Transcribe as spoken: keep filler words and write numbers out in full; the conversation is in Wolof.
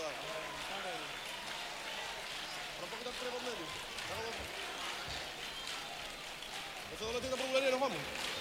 Ahora un poquito el por medio. Eso no lo tiene por y nos vamos.